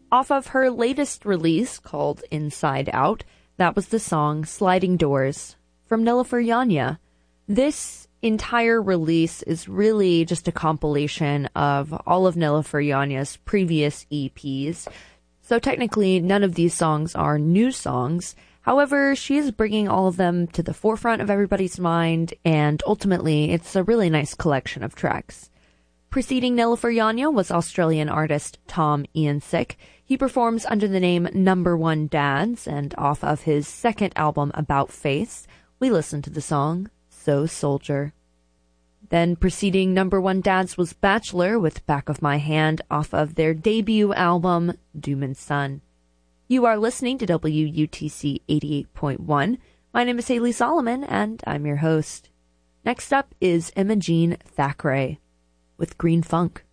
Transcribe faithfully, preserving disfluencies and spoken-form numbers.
Off of her latest release called Inside Out, that was the song Sliding Doors from Nilüfer Yanya. This entire release is really just a compilation of all of Nilüfer Yanya's previous E Ps. So technically, none of these songs are new songs. However, she is bringing all of them to the forefront of everybody's mind, and ultimately, it's a really nice collection of tracks. Preceding Nilüfer Yanya was Australian artist Tom Eansik. He performs under the name Number One Dads, and off of his second album, About Face, we listened to the song So Soldier. Then preceding Number One Dads was Bachelor with Back of My Hand off of their debut album, Doom and Sun. You are listening to W U T C eighty-eight point one. My name is Haley Solomon, and I'm your host. Next up is Imogene Thackeray with Green Funk.